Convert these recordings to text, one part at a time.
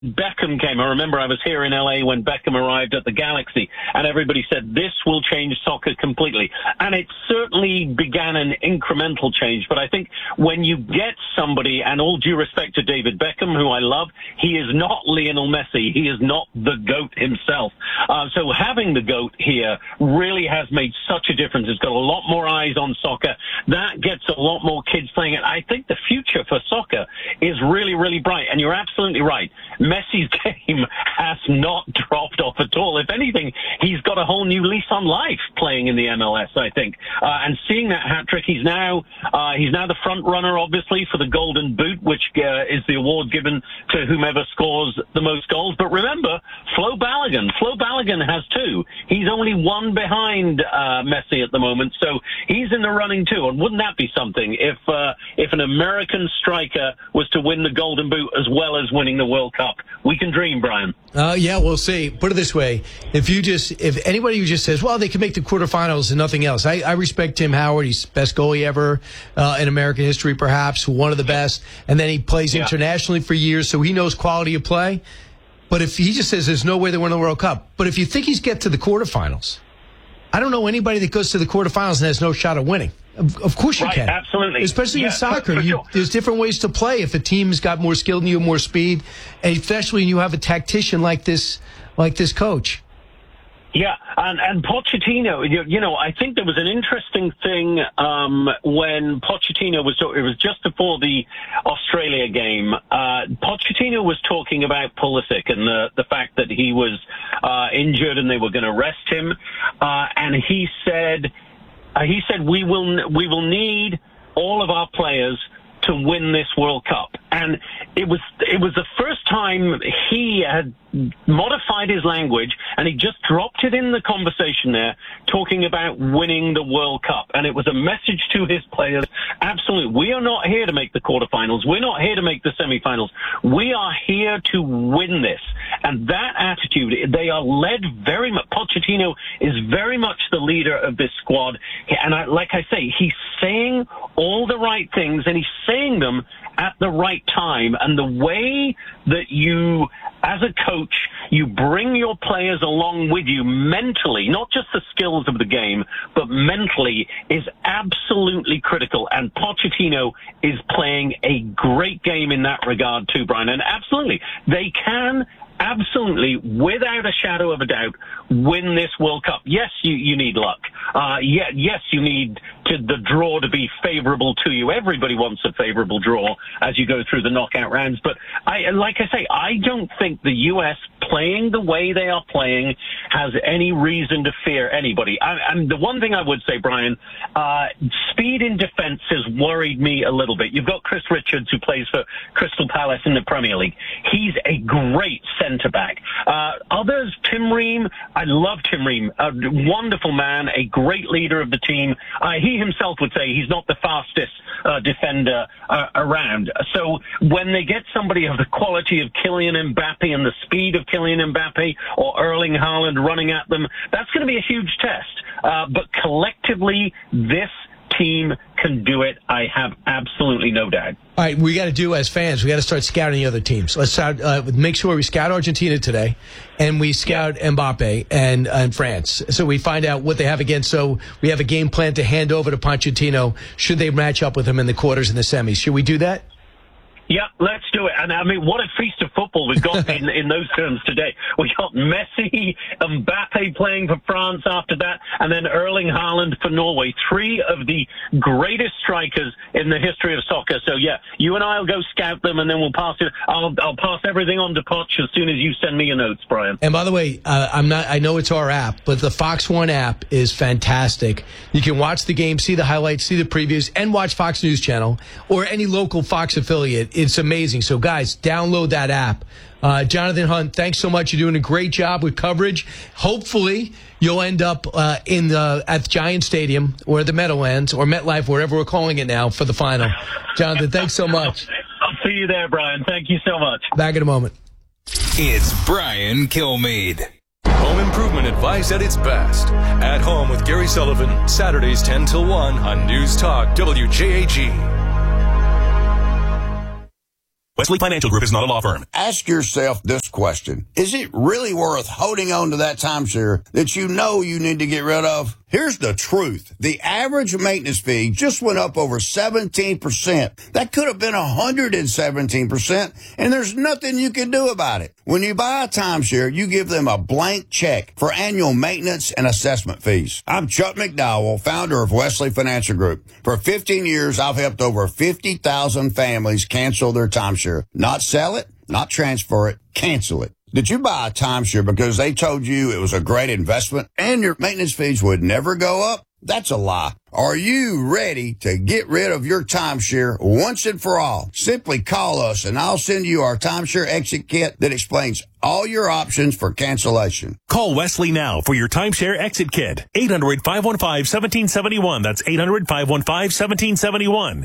Beckham came. I remember I was here in LA when Beckham arrived at the Galaxy, and everybody said this will change soccer completely. And it certainly began an incremental change. But I think when you get somebody, and all due respect to David Beckham, who I love, he is not Lionel Messi. He is not the GOAT himself. So having the GOAT here really has made such a difference. It's got a lot more eyes on soccer. That gets a lot more kids playing it. I think the future for soccer is really, really bright. And you're absolutely right. Messi's game has not dropped off at all. If anything, he's got a whole new lease on life playing in the MLS, I think. And seeing that hat trick, he's now the front runner, obviously, for the Golden Boot, which is the award given to whomever scores the most goals. But remember, Flo Balogun has two. He's only one behind Messi at the moment, so he's in the running too. And wouldn't that be something if an American striker was to win the Golden Boot as well as winning the World Cup? We can dream, Brian. Yeah, we'll see. Put it this way. If anybody who just says, well, they can make the quarterfinals and nothing else. I respect Tim Howard. He's the best goalie ever in American history, perhaps, one of the best. And then he plays internationally for years, so he knows quality of play. But if he just says there's no way they win the World Cup. But if you think he's get to the quarterfinals, I don't know anybody that goes to the quarterfinals and has no shot at winning. Of course you can. Absolutely. Especially in soccer. Sure. There's different ways to play. If a team's got more skill than you, more speed, and especially when you have a tactician like this coach. Yeah, and Pochettino, I think there was an interesting thing when Pochettino it was just before the Australia game. Pochettino was talking about Pulisic and the fact that he was injured and they were going to rest him. And he said we will need all of our players to win this World Cup. And it was the first time he had modified his language, and he just dropped it in the conversation there, talking about winning the World Cup. And it was a message to his players. Absolutely. We are not here to make the quarterfinals. We're not here to make the semifinals. We are here to win this. And that attitude, they are led very much. Pochettino is very much the leader of this squad. And like I say, he's saying all the right things, and he's saying them at the right time. And the way that you, as a coach, you bring your players along with you mentally, not just the skills of the game, but mentally, is absolutely critical. And Pochettino is playing a great game in that regard too, Brian. And absolutely, they can absolutely, without a shadow of a doubt, win this World Cup. Yes, you need luck. Yes, you need the draw to be favorable to you. Everybody wants a favorable draw as you go through the knockout rounds. But like I say, I don't think the U.S. playing the way they are playing has any reason to fear anybody. And the one thing I would say, Brian, speed in defense has worried me a little bit. You've got Chris Richards, who plays for Crystal Palace in the Premier League. He's a great centre-back. Others, Tim Ream, I love Tim Ream, a wonderful man, a great leader of the team. He himself would say he's not the fastest defender around. So when they get somebody of the quality of Kylian Mbappe and the speed of Kylian Mbappe or Erling Haaland running at them, that's going to be a huge test. But collectively, this team can do it. I have absolutely no doubt. All right, we got to do as fans, we got to start scouting the other teams. Let's make sure we scout Argentina today, and we scout Mbappe and France. So we find out what they have against. So we have a game plan to hand over to Pochettino should they match up with him in the quarters and the semis. Should we do that? Yeah, let's do it. And I mean, what a feast of football we've got in those terms today. We got Messi, Mbappe playing for France after that, and then Erling Haaland for Norway. Three of the greatest strikers in the history of soccer. So yeah, you and I will go scout them, and then we'll pass it. I'll pass everything on to Poch as soon as you send me your notes, Brian. And by the way, I know it's our app, but the Fox One app is fantastic. You can watch the game, see the highlights, see the previews, and watch Fox News Channel or any local Fox affiliate. It's amazing. So, guys, download that app. Jonathan Hunt, thanks so much. You're doing a great job with coverage. Hopefully, you'll end up at Giant Stadium or the Meadowlands or MetLife, wherever we're calling it now, for the final. Jonathan, thanks so much. I'll see you there, Brian. Thank you so much. Back in a moment. It's Brian Kilmeade. Home improvement advice at its best. At Home with Gary Sullivan, Saturdays 10 till 1 on News Talk WJAG. Wesley Financial Group is not a law firm. Ask yourself this question. Is it really worth holding on to that timeshare that you know you need to get rid of? Here's the truth. The average maintenance fee just went up over 17%. That could have been 117%, and there's nothing you can do about it. When you buy a timeshare, you give them a blank check for annual maintenance and assessment fees. I'm Chuck McDowell, founder of Wesley Financial Group. For 15 years, I've helped over 50,000 families cancel their timeshare. Not sell it, not transfer it, cancel it. Did you buy a timeshare because they told you it was a great investment and your maintenance fees would never go up? That's a lie. Are you ready to get rid of your timeshare once and for all? Simply call us and I'll send you our timeshare exit kit that explains all your options for cancellation. Call Wesley now for your timeshare exit kit. 800-515-1771. That's 800-515-1771.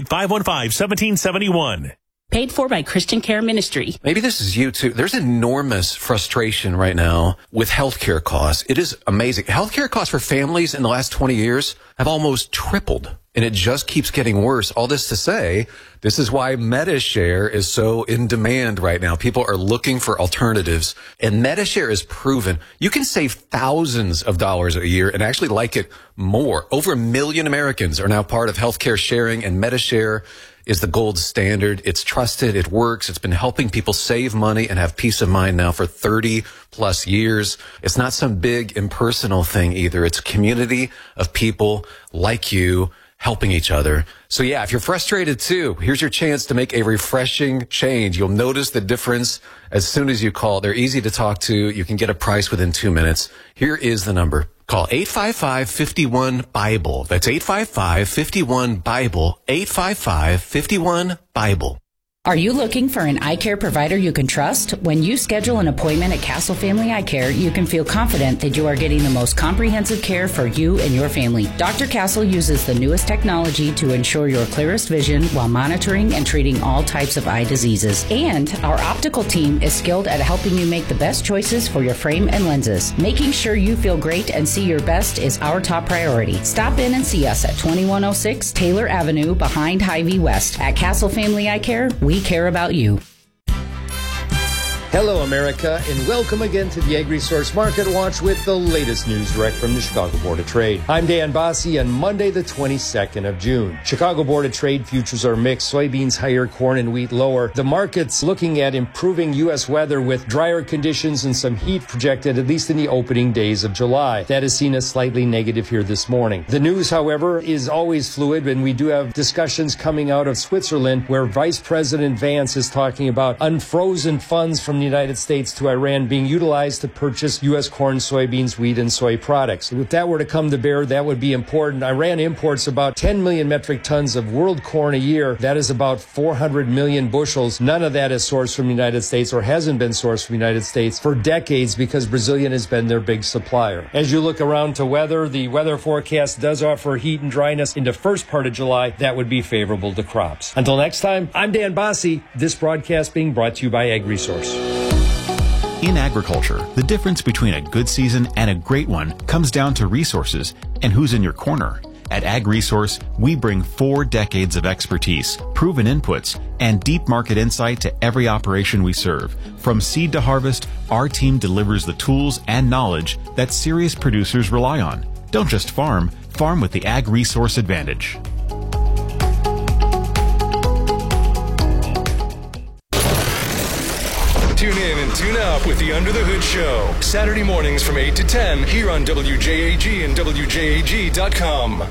800-515-1771. Paid for by Christian Care Ministry. Maybe this is you too. There's enormous frustration right now with healthcare costs. It is amazing. Healthcare costs for families in the last 20 years have almost tripled, and it just keeps getting worse. All this to say, this is why MediShare is so in demand right now. People are looking for alternatives, and MediShare is proven. You can save thousands of dollars a year and actually like it more. Over 1 million Americans are now part of healthcare sharing, and MediShare is the gold standard. It's trusted. It works. It's been helping people save money and have peace of mind now for 30 plus years. It's not some big impersonal thing either. It's a community of people like you helping each other. So yeah, if you're frustrated too, here's your chance to make a refreshing change. You'll notice the difference as soon as you call. They're easy to talk to. You can get a price within 2 minutes. Here is the number. Call 855-51-BIBLE. That's 855-51-BIBLE. 855-51-BIBLE. Are you looking for an eye care provider you can trust? When you schedule an appointment at Castle Family Eye Care, you can feel confident that you are getting the most comprehensive care for you and your family. Dr. Castle uses the newest technology to ensure your clearest vision while monitoring and treating all types of eye diseases. And our optical team is skilled at helping you make the best choices for your frame and lenses. Making sure you feel great and see your best is our top priority. Stop in and see us at 2106 Taylor Avenue behind Hy-Vee West. At Castle Family Eye Care, we care about you. Hello, America, and welcome again to the AgResource Market Watch with the latest news direct from the Chicago Board of Trade. I'm Dan Bossie on Monday, the 22nd of June. Chicago Board of Trade futures are mixed. Soybeans higher, corn and wheat lower. The market's looking at improving U.S. weather with drier conditions and some heat projected, at least in the opening days of July. That is seen as slightly negative here this morning. The news, however, is always fluid, and we do have discussions coming out of Switzerland where Vice President Vance is talking about unfrozen funds from the United States to Iran being utilized to purchase U.S. corn, soybeans, wheat, and soy products. If that were to come to bear, that would be important. Iran imports about 10 million metric tons of world corn a year. That is about 400 million bushels. None of that is sourced from the United States or hasn't been sourced from the United States for decades because Brazilian has been their big supplier. As you look around to weather, the weather forecast does offer heat and dryness in the first part of July. That would be favorable to crops. Until next time, I'm Dan Bossie. This broadcast being brought to you by AgResource. In agriculture, the difference between a good season and a great one comes down to resources and who's in your corner. At AgResource, we bring 4 decades of expertise, proven inputs, and deep market insight to every operation we serve. From seed to harvest, our team delivers the tools and knowledge that serious producers rely on. Don't just farm, farm with the AgResource advantage. Tune in and tune up with the Under the Hood Show. Saturday mornings from 8 to 10 here on WJAG and WJAG.com.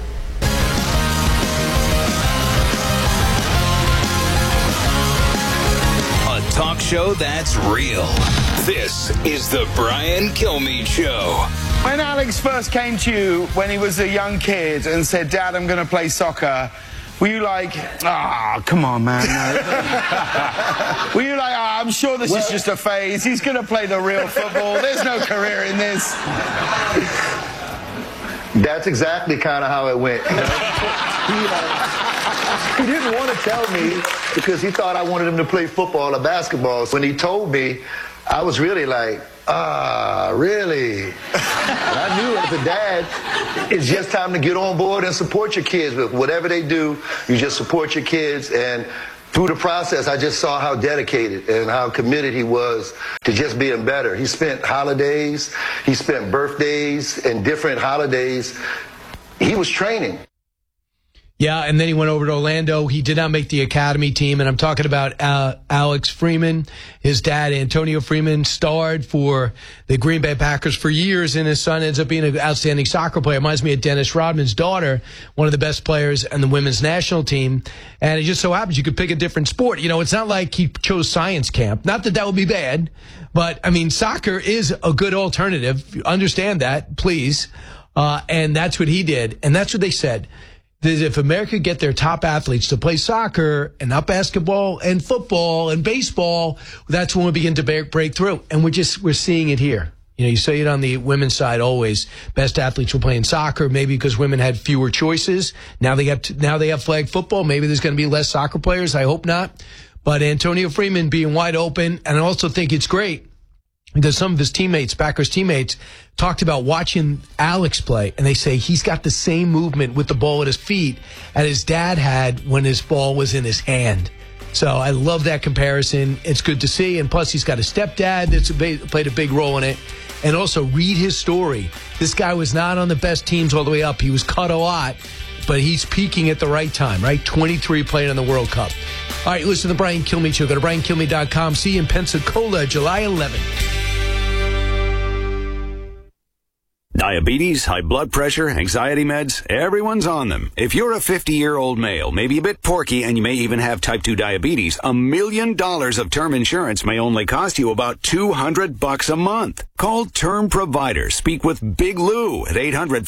A talk show that's real. This is the Brian Kilmeade Show. When Alex first came to you when he was a young kid and said, "Dad, I'm going to play soccer," were you like, come on, man? No. Were you like, I'm sure this is just a phase. He's going to play the real football. There's no career in this. That's exactly kind of how it went. You know? He didn't want to tell me because he thought I wanted him to play football or basketball. When he told me, I was really like, really? And I knew as a dad, it's just time to get on board and support your kids with whatever they do. You just support your kids, and through the process, I just saw how dedicated and how committed he was to just being better. He spent holidays, he spent birthdays and different holidays. He was training. Yeah, and then he went over to Orlando. He did not make the academy team, and I'm talking about Alex Freeman. His dad, Antonio Freeman, starred for the Green Bay Packers for years, and his son ends up being an outstanding soccer player. Reminds me of Dennis Rodman's daughter, one of the best players on the women's national team. And it just so happens you could pick a different sport. You know, it's not like he chose science camp. Not that that would be bad, but, I mean, soccer is a good alternative. Understand that, please. And that's what he did, and that's what they said. That if America could get their top athletes to play soccer and not basketball and football and baseball, that's when we begin to break through. And we're seeing it here. You know, you see it on the women's side always. Best athletes were playing soccer, maybe because women had fewer choices. Now they have flag football. Maybe there's going to be less soccer players. I hope not. But Antonio Freeman being wide open, and I also think it's great because some of his teammates, Packers teammates, talked about watching Alex play, and they say he's got the same movement with the ball at his feet as his dad had when his ball was in his hand. So I love that comparison. It's good to see. And plus, he's got a stepdad that's played a big role in it. And also, read his story. This guy was not on the best teams all the way up. He was cut a lot, but he's peaking at the right time, right? 23 playing in the World Cup. All right, listen to the Brian Kilmeade Show. Go to BrianKilmeade.com. See you in Pensacola, July 11th. Diabetes, high blood pressure, anxiety meds, everyone's on them. If you're a 50-year-old male, maybe a bit porky, and you may even have type 2 diabetes, $1 million of term insurance may only cost you about $200 a month. Call Term Provider. Speak with Big Lou at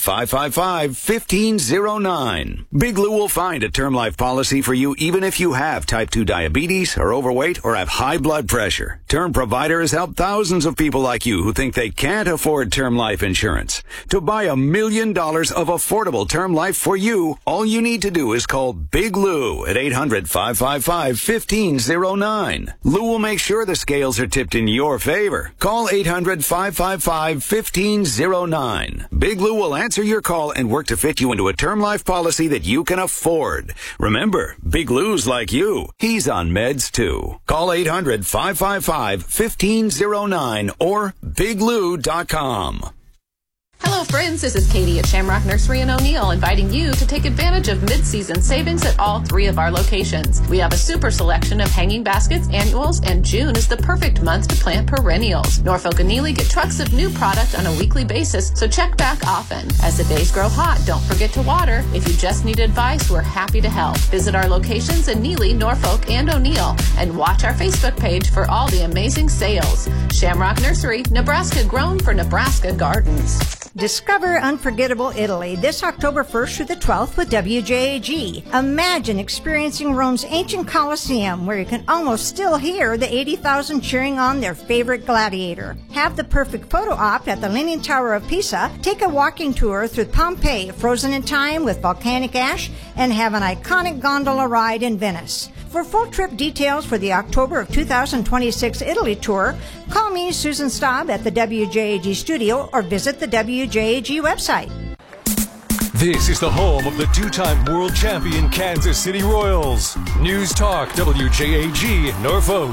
800-555-1509. Big Lou will find a term life policy for you even if you have type 2 diabetes, are overweight, or have high blood pressure. Term Provider has helped thousands of people like you who think they can't afford term life insurance. To buy $1 million of affordable term life for you, all you need to do is call Big Lou at 800-555-1509. Lou will make sure the scales are tipped in your favor. Call 800-555-1509. Big Lou will answer your call and work to fit you into a term life policy that you can afford. Remember, Big Lou's like you. He's on meds too. Call 800-555-1509 or biglou.com. Hello friends, this is Katie at Shamrock Nursery in O'Neill inviting you to take advantage of mid-season savings at all 3 of our locations. We have a super selection of hanging baskets, annuals, and June is the perfect month to plant perennials. Norfolk and Neely get trucks of new product on a weekly basis, so check back often. As the days grow hot, don't forget to water. If you just need advice, we're happy to help. Visit our locations in Neely, Norfolk, and O'Neill, and watch our Facebook page for all the amazing sales. Shamrock Nursery, Nebraska grown for Nebraska gardens. Discover unforgettable Italy this October 1st through the 12th with WJAG. Imagine experiencing Rome's ancient Colosseum, where you can almost still hear the 80,000 cheering on their favorite gladiator. Have the perfect photo op at the Leaning Tower of Pisa, take a walking tour through Pompeii, frozen in time with volcanic ash, and have an iconic gondola ride in Venice. For full trip details for the October of 2026 Italy tour, call me, Susan Staub, at the WJAG studio or visit the WJAG website. This is the home of the 2-time world champion Kansas City Royals. News Talk WJAG Norfolk.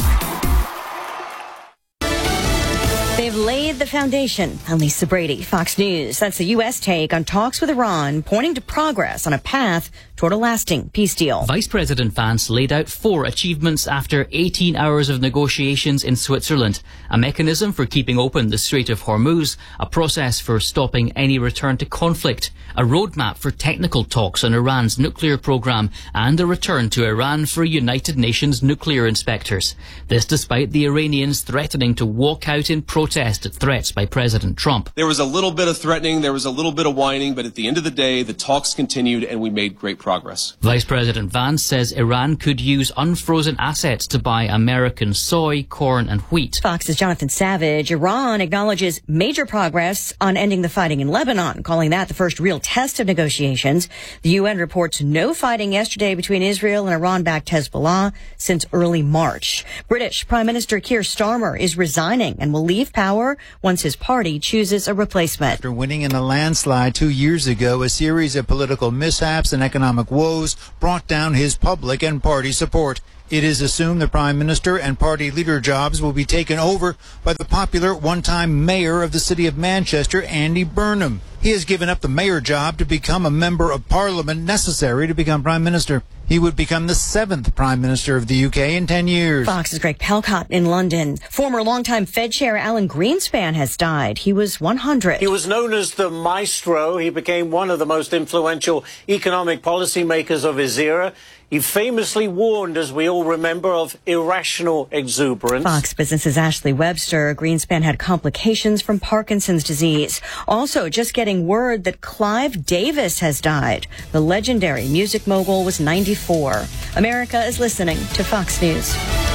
They've laid the foundation. I'm Lisa Brady, Fox News. That's the U.S. take on talks with Iran, pointing to progress on a path toward a lasting peace deal. Vice President Vance laid out 4 achievements after 18 hours of negotiations in Switzerland. A mechanism for keeping open the Strait of Hormuz, a process for stopping any return to conflict, a roadmap for technical talks on Iran's nuclear program, and a return to Iran for United Nations nuclear inspectors. This despite the Iranians threatening to walk out in protest at threats by President Trump. There was a little bit of threatening, there was a little bit of whining, but at the end of the day, the talks continued and we made great progress. Vice President Vance says Iran could use unfrozen assets to buy American soy, corn, and wheat. Fox's Jonathan Savage. Iran acknowledges major progress on ending the fighting in Lebanon, calling that the first real test of negotiations. The UN reports no fighting yesterday between Israel and Iran-backed Hezbollah since early March. British Prime Minister Keir Starmer is resigning and will leave power once his party chooses a replacement. After winning in a landslide 2 years ago, a series of political mishaps and economic woes brought down his public and party support. It is assumed the Prime Minister and party leader jobs will be taken over by the popular one-time mayor of the city of Manchester, Andy Burnham. He has given up the mayor job to become a member of Parliament necessary to become Prime Minister. He would become the 7th Prime Minister of the UK in 10 years. Fox's Greg Pelcott in London. Former longtime Fed Chair Alan Greenspan has died. He was 100. He was known as the maestro. He became one of the most influential economic policymakers of his era. He famously warned, as we all remember, of irrational exuberance. Fox Business's Ashley Webster. Greenspan had complications from Parkinson's disease. Also, just getting word that Clive Davis has died. The legendary music mogul was 94. America is listening to Fox News.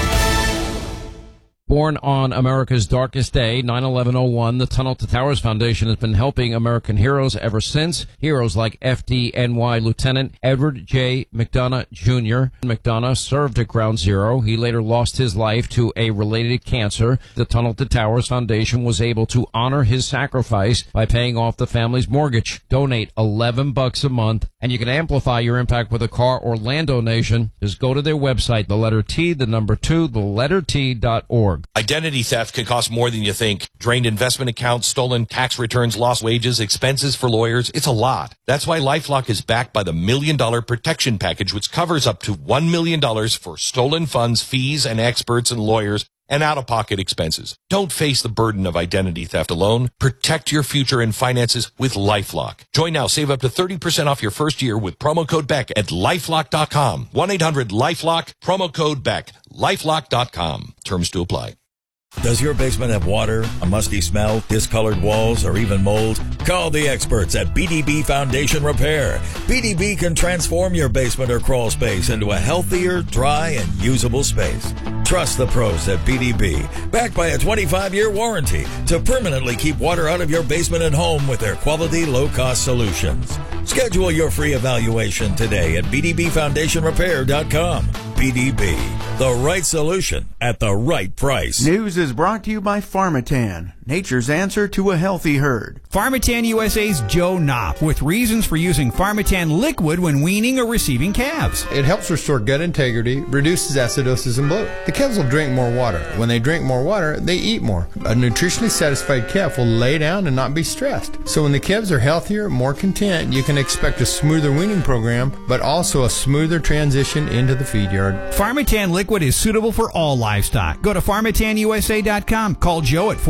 Born on America's darkest day, 9/11/01, the Tunnel to Towers Foundation has been helping American heroes ever since. Heroes like FDNY Lieutenant Edward J. McDonough Jr. McDonough served at Ground Zero. He later lost his life to a related cancer. The Tunnel to Towers Foundation was able to honor his sacrifice by paying off the family's mortgage. Donate $11 a month, and you can amplify your impact with a car or land donation. Just go to their website, the letter T, the number 2, the letter T.org. Identity theft can cost more than you think. Drained investment accounts, stolen tax returns, lost wages, expenses for lawyers. It's a lot. That's why LifeLock is backed by the $1 Million Protection Package, which covers up to $1 million for stolen funds, fees, and experts and lawyers, and out-of-pocket expenses. Don't face the burden of identity theft alone. Protect your future and finances with LifeLock. Join now. Save up to 30% off your first year with promo code BECK at LifeLock.com. 1-800-LifeLock, promo code BECK. LifeLock.com. Terms to apply. Does your basement have water, a musty smell, discolored walls, or even mold? Call the experts at BDB Foundation Repair. BDB can transform your basement or crawl space into a healthier, dry, and usable space. Trust the pros at BDB, backed by a 25-year warranty to permanently keep water out of your basement and home with their quality, low-cost solutions. Schedule your free evaluation today at BDBFoundationRepair.com. BDB, the right solution at the right price. News is brought to you by Pharmatan, nature's answer to a healthy herd. Pharmatan USA's Joe Knopp with reasons for using Pharmatan liquid when weaning or receiving calves. It helps restore gut integrity, reduces acidosis and bloat. The calves will drink more water. When they drink more water, they eat more. A nutritionally satisfied calf will lay down and not be stressed. So when the calves are healthier, more content, you can expect a smoother weaning program, but also a smoother transition into the feed yard. Pharmatan liquid is suitable for all livestock. Go to PharmatanUSA.com. Call Joe at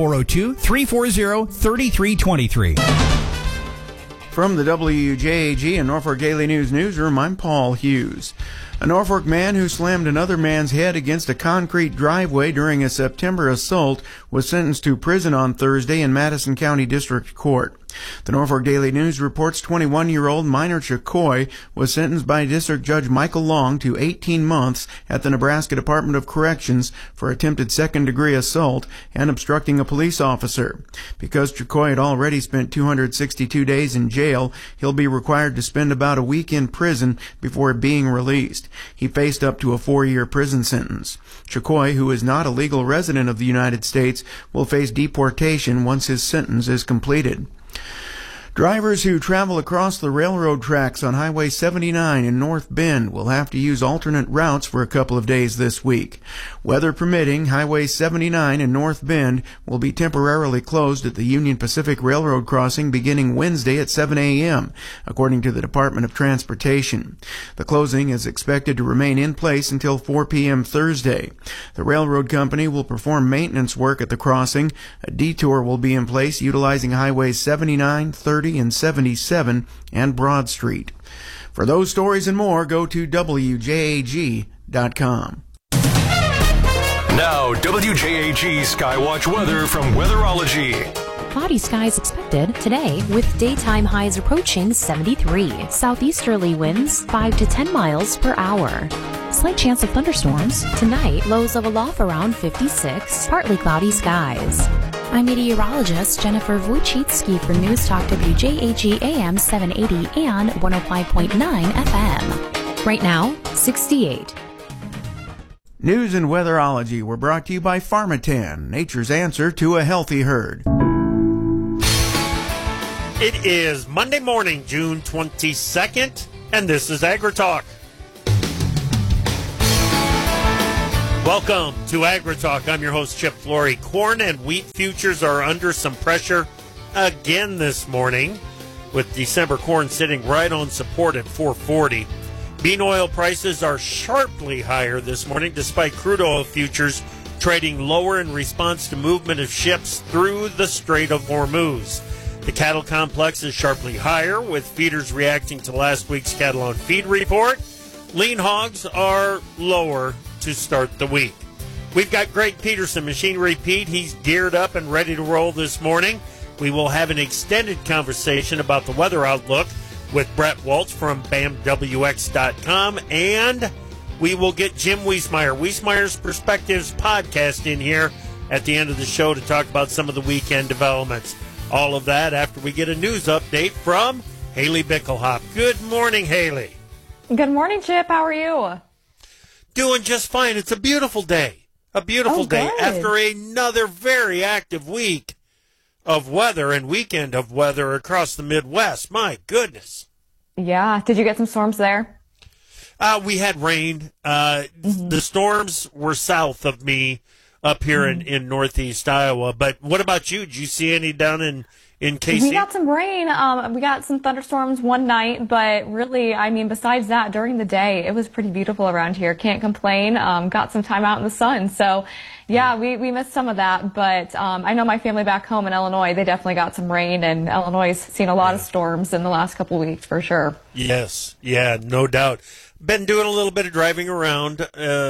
402-340-3323. From the WJAG and Norfolk Daily News newsroom, I'm Paul Hughes. A Norfolk man who slammed another man's head against a concrete driveway during a September assault was sentenced to prison on Thursday in Madison County District Court. The Norfolk Daily News reports 21-year-old Minor Chacoy was sentenced by District Judge Michael Long to 18 months at the Nebraska Department of Corrections for attempted second-degree assault and obstructing a police officer. Because Chacoy had already spent 262 days in jail, he'll be required to spend about a week in prison before being released. He faced up to a 4-year prison sentence. Chacoy, who is not a legal resident of the United States, will face deportation once his sentence is completed. Drivers who travel across the railroad tracks on Highway 79 in North Bend will have to use alternate routes for a couple of days this week. Weather permitting, Highway 79 in North Bend will be temporarily closed at the Union Pacific Railroad crossing beginning Wednesday at 7 a.m., according to the Department of Transportation. The closing is expected to remain in place until 4 p.m. Thursday. The railroad company will perform maintenance work at the crossing. A detour will be in place utilizing Highways 79, 30, and 77 and Broad Street. For those stories and more, go to WJAG.com. Now, WJAG Skywatch weather from Weatherology. Cloudy skies expected today with daytime highs approaching 73. Southeasterly winds 5 to 10 miles per hour. Slight chance of thunderstorms. Tonight, lows level off around 56. Partly cloudy skies. I'm meteorologist Jennifer Wojcicki for News Talk WJAG AM 780 and 105.9 FM. Right now, 68. News and weatherology were brought to you by Pharmatan, nature's answer to a healthy herd. It is Monday morning, June 22nd, and this is AgriTalk. Welcome to AgriTalk. I'm your host, Chip Flory. Corn and wheat futures are under some pressure again this morning, with December corn sitting right on support at $4.40. Bean oil prices are sharply higher this morning, despite crude oil futures trading lower in response to movement of ships through the Strait of Hormuz. The cattle complex is sharply higher, with feeders reacting to last week's cattle on feed report. Lean hogs are lower to start the week. We've got Greg Peterson, Machinery Pete. He's geared up and ready to roll this morning. We will have an extended conversation about the weather outlook with Brett Waltz from BAMWX.com, and we will get Jim Wiesmeyer, Wiesmeyer's Perspectives podcast, in here at the end of the show to talk about some of the weekend developments. All of that after we get a news update from Haley Bickelhop. Good morning, Haley. Good morning, Chip. How are you? Doing just fine. It's a beautiful day. A beautiful day after another very active week of weather and weekend of weather across the Midwest. My goodness. Yeah. Did you get some storms there? We had rain. The storms were south of me up here in northeast Iowa. But what about you? Did you see any down in KC? We got some rain. We got some thunderstorms one night, but really, I mean, besides that, during the day, it was pretty beautiful around here. Can't complain. Got some time out in the sun. So, yeah, we missed some of that. But I know my family back home in Illinois, they definitely got some rain, and Illinois has seen a lot of storms in the last couple of weeks for sure. Yes. Yeah, no doubt. Been doing a little bit of driving around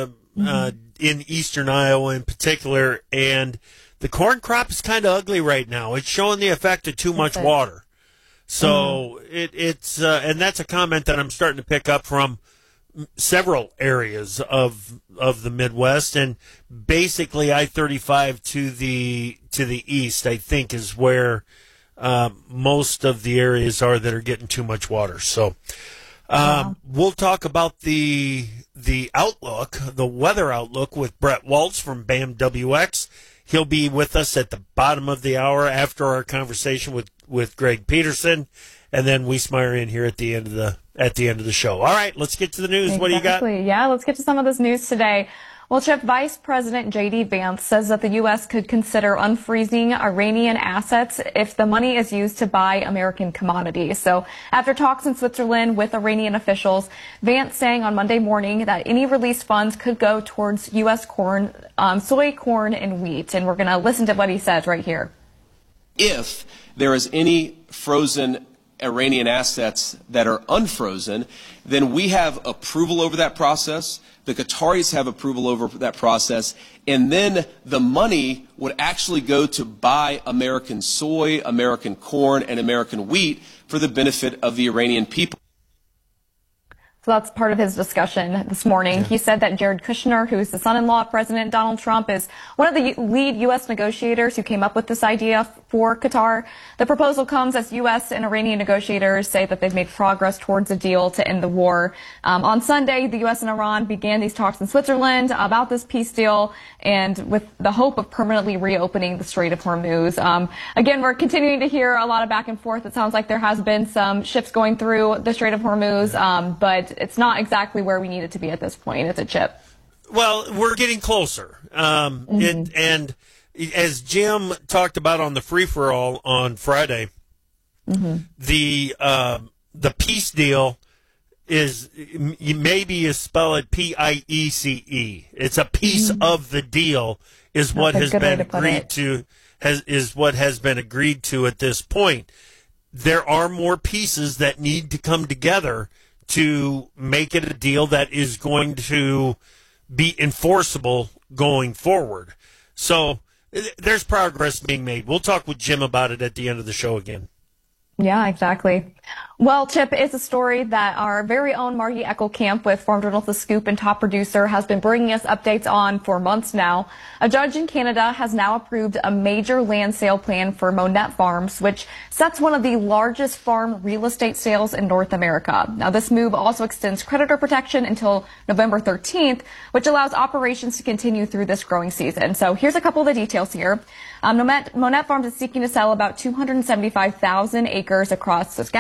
in eastern Iowa in particular, and the corn crop is kind of ugly right now. It's showing the effect of too much water. So it's and that's a comment that I'm starting to pick up from several areas of the Midwest, and basically I-35 to the east, I think, is where most of the areas are that are getting too much water. So we'll talk about the outlook, the weather outlook, with Brett Waltz from BAMWX. He'll be with us at the bottom of the hour after our conversation with Greg Peterson, and then Wiesmeyer in here at the end of the show. All right, let's get to the news. Exactly. What do you got? Yeah, let's get to some of this news today. Well, Chip, Vice President J.D. Vance says that the U.S. could consider unfreezing Iranian assets if the money is used to buy American commodities. So after talks in Switzerland with Iranian officials, Vance saying on Monday morning that any released funds could go towards U.S. corn, soy, corn, and wheat. And we're going to listen to what he says right here. If there is any frozen Iranian assets that are unfrozen, then we have approval over that process. The Qataris have approval over that process, and then the money would actually go to buy American soy, American corn, and American wheat for the benefit of the Iranian people. So that's part of his discussion this morning. Yeah. He said that Jared Kushner, who is the son-in-law of President Donald Trump, is one of the lead U.S. negotiators who came up with this idea for Qatar. The proposal comes as U.S. and Iranian negotiators say that they've made progress towards a deal to end the war. On Sunday, the U.S. and Iran began these talks in Switzerland about this peace deal, and with the hope of permanently reopening the Strait of Hormuz. Again, we're continuing to hear a lot of back and forth. It sounds like there has been some ships going through the Strait of Hormuz, but it's not exactly where we need it to be at this point. It's a Chip. Well, we're getting closer. And as Jim talked about on the free-for-all on Friday, the peace deal is, maybe you spell it P-I-E-C-E. It's a piece of the deal is what has been agreed to, is what has been agreed to at this point. There are more pieces that need to come together to make it a deal that is going to be enforceable going forward. So there's progress being made. We'll talk with Jim about it at the end of the show again. Yeah, exactly. Well, Chip, it's a story that our very own Margie Eckelkamp with Farm Journal's The Scoop and top producer has been bringing us updates on for months now. A judge in Canada has now approved a major land sale plan for Monette Farms, which sets one of the largest farm real estate sales in North America. Now, this move also extends creditor protection until November 13th, which allows operations to continue through this growing season. So here's a couple of the details here. Monette Farms is seeking to sell about 275,000 acres across Saskatchewan,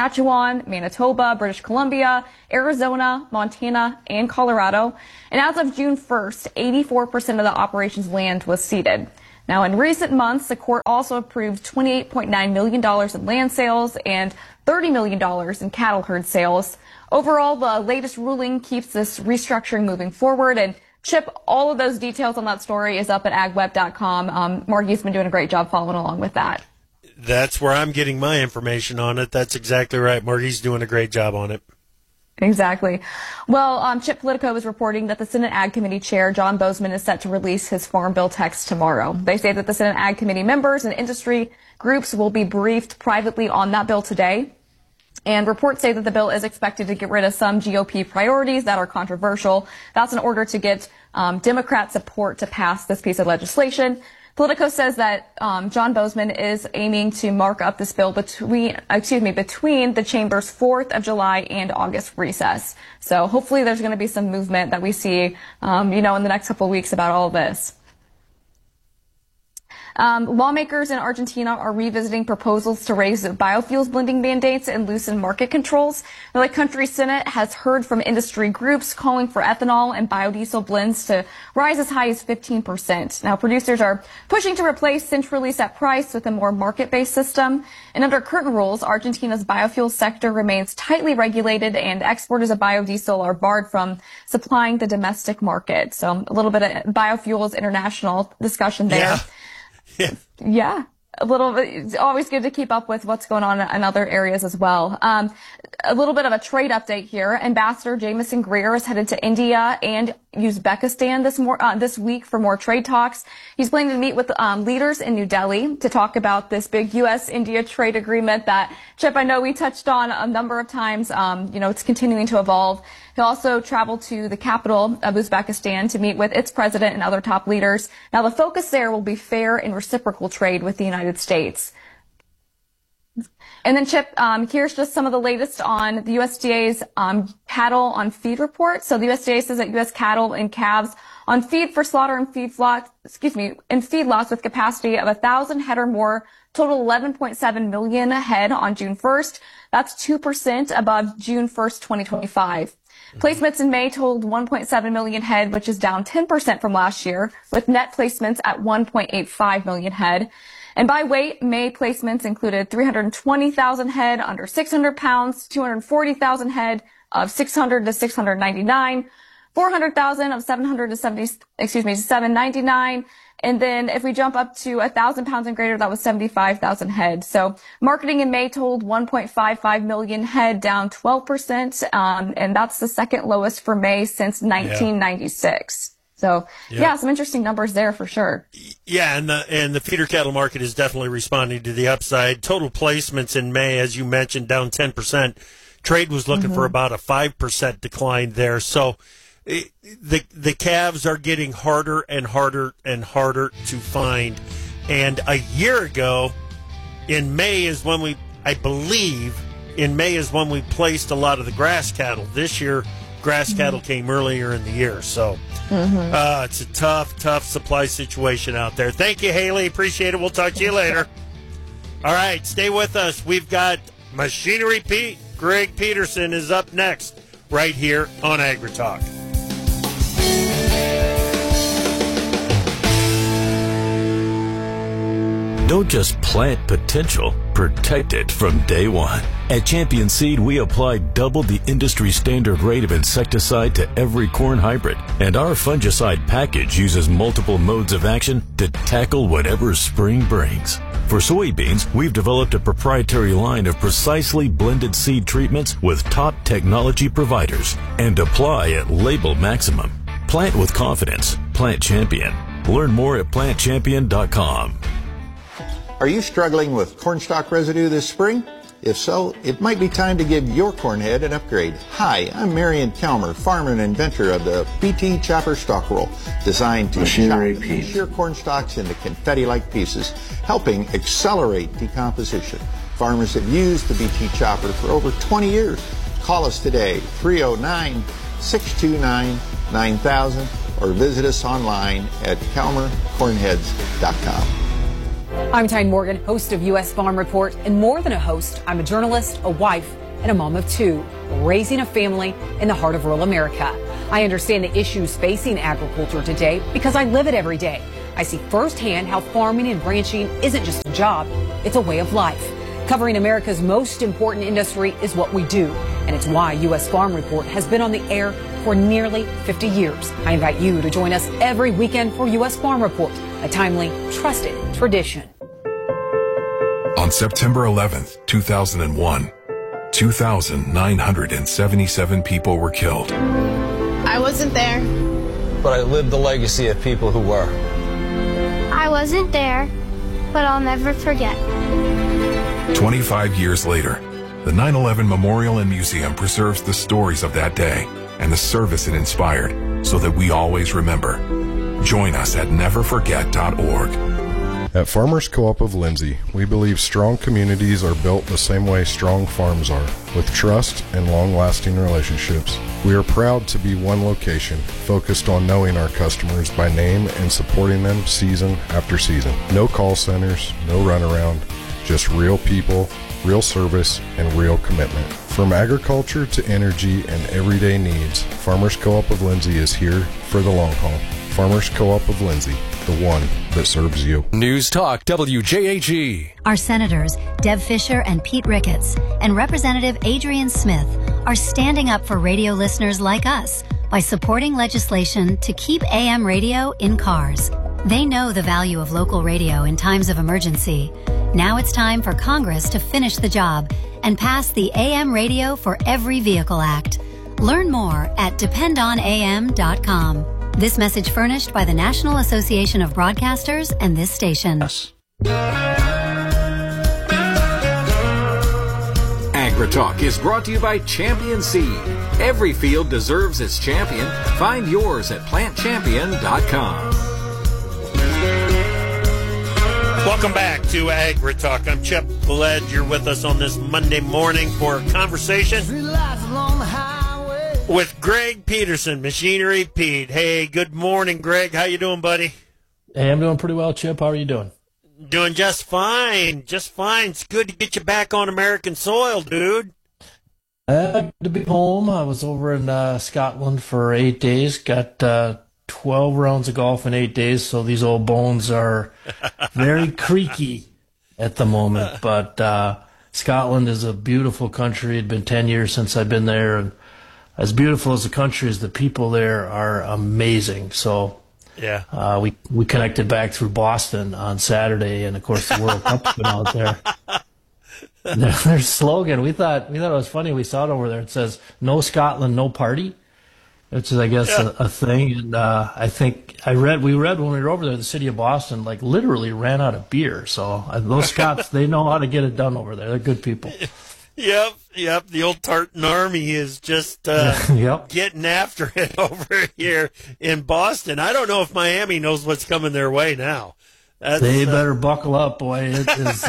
Yukon, Manitoba, British Columbia, Arizona, Montana, and Colorado. And as of June 1st, 84% of the operation's land was ceded. Now, in recent months, the court also approved $28.9 million in land sales and $30 million in cattle herd sales. Overall, the latest ruling keeps this restructuring moving forward. And Chip, all of those details on that story is up at agweb.com. Margie's been doing a great job following along with that. That's where I'm getting my information on it. That's exactly right. Margie's doing a great job on it. Exactly. Well, Chip, Politico is reporting that the Senate Ag Committee Chair, John Boozman, is set to release his Farm Bill text tomorrow. They say that the Senate Ag Committee members and industry groups will be briefed privately on that bill today. And reports say that the bill is expected to get rid of some GOP priorities that are controversial. That's in order to get Democrat support to pass this piece of legislation. Politico says that John Boozman is aiming to mark up this bill between the chamber's 4th of July and August recess. So hopefully there's going to be some movement that we see, in the next couple of weeks about all of this. Lawmakers in Argentina are revisiting proposals to raise biofuels blending mandates and loosen market controls. The country's Senate has heard from industry groups calling for ethanol and biodiesel blends to rise as high as 15%. Now, producers are pushing to replace centrally set price with a more market-based system. And under current rules, Argentina's biofuel sector remains tightly regulated, and exporters of biodiesel are barred from supplying the domestic market. So a little bit of biofuels international discussion there. Yeah, a little bit. It's always good to keep up with what's going on in other areas as well. A little bit of a trade update here. Ambassador Jameson Greer is headed to India and Uzbekistan this week for more trade talks. He's planning to meet with leaders in New Delhi to talk about this big U.S.-India trade agreement that, Chip, I know we touched on a number of times. It's continuing to evolve. He'll also travel to the capital of Uzbekistan to meet with its president and other top leaders. Now, the focus there will be fair and reciprocal trade with the United States. And then, Chip, here's just some of the latest on the USDA's cattle on feed report. So the USDA says that U.S. cattle and calves on feed for slaughter and feedlots with capacity of 1,000 head or more total 11.7 million head on June 1st. That's 2% above June 1st, 2025. Placements in May totaled 1.7 million head, which is down 10% from last year, with net placements at 1.85 million head. And by weight, May placements included 320,000 head under 600 pounds, 240,000 head of 600 to 699, 400,000 of 700 to 799. And then if we jump up to 1,000 pounds and greater, that was 75,000 head. So marketing in May totaled 1.55 million head, down 12%. And that's the second lowest for May since 1996. So, some interesting numbers there for sure. Yeah, and the feeder cattle market is definitely responding to the upside. Total placements in May, as you mentioned, down 10%. Trade was looking for about a 5% decline there. So the calves are getting harder and harder and harder to find. And a year ago, in May is when we placed a lot of the grass cattle. This year, grass cattle came earlier in the year. So it's a tough supply situation out there. Thank you, Haley. Appreciate it. We'll talk to you later. All right, stay with us. We've got Machinery Pete. Greg Peterson is up next right here on AgriTalk. Don't just plant potential, protect it from day one. At Champion Seed, we apply double the industry standard rate of insecticide to every corn hybrid, and our fungicide package uses multiple modes of action to tackle whatever spring brings. For soybeans, we've developed a proprietary line of precisely blended seed treatments with top technology providers, and apply at label maximum. Plant with confidence. Plant Champion. Learn more at plantchampion.com. Are you struggling with cornstalk residue this spring? If so, it might be time to give your corn head an upgrade. Hi, I'm Marion Kelmer, farmer and inventor of the BT Chopper Stalk Roll, designed to chop and shear corn stalks into confetti-like pieces, helping accelerate decomposition. Farmers have used the BT Chopper for over 20 years. Call us today, 309-629-9000, or visit us online at kelmercornheads.com. I'm Tyne Morgan, host of U.S. Farm Report, and more than a host, I'm a journalist, a wife, and a mom of 2, raising a family in the heart of rural America. I understand the issues facing agriculture today because I live it every day. I see firsthand how farming and ranching isn't just a job, it's a way of life. Covering America's most important industry is what we do, and it's why U.S. Farm Report has been on the air for nearly 50 years. I invite you to join us every weekend for U.S. Farm Report, a timely, trusted tradition. On September 11th, 2001, 2,977 people were killed. I wasn't there. But I lived the legacy of people who were. I wasn't there, but I'll never forget. 25 years later, the 9/11 Memorial and Museum preserves the stories of that day and the service it inspired so that we always remember. Join us at neverforget.org. At Farmers Co-op of Lindsay, we believe strong communities are built the same way strong farms are, with trust and long-lasting relationships. We are proud to be one location, focused on knowing our customers by name and supporting them season after season. No call centers, no runaround, just real people, real service, and real commitment. From agriculture to energy and everyday needs, Farmers Co-op of Lindsay is here for the long haul. Farmers Co-op of Lindsay, the one that serves you. News Talk WJAG. Our senators, Deb Fischer and Pete Ricketts, and Representative Adrian Smith are standing up for radio listeners like us by supporting legislation to keep AM radio in cars. They know the value of local radio in times of emergency. Now it's time for Congress to finish the job and pass the AM Radio for Every Vehicle Act. Learn more at dependonam.com. This message furnished by the National Association of Broadcasters and this station. AgriTalk is brought to you by Champion Seed. Every field deserves its champion. Find yours at plantchampion.com. Welcome back to AgriTalk. I'm Chip Bled. You're with us on this Monday morning for a conversation with Greg Peterson, Machinery Pete. Hey, good morning, Greg. How you doing, buddy? Hey, I'm doing pretty well, Chip. How are you doing? Doing just fine. Just fine. It's good to get you back on American soil, dude. Good to be home. I was over in Scotland for 8 days. Got 12 rounds of golf in 8 days, so these old bones are very creaky at the moment. But Scotland is a beautiful country. It's been 10 years since I've been there. And as beautiful as the country is, the people there are amazing. So yeah, we connected back through Boston on Saturday, and of course the World Cup's been out there. Their slogan, we thought it was funny. We saw it over there. It says "No Scotland, no party," which is, I guess, a thing. And I think we read when we were over there, the city of Boston like literally ran out of beer. So those Scots, they know how to get it done over there. They're good people. Yep. The old Tartan Army is just getting after it over here in Boston. I don't know if Miami knows what's coming their way now. They better buckle up, boy. It is.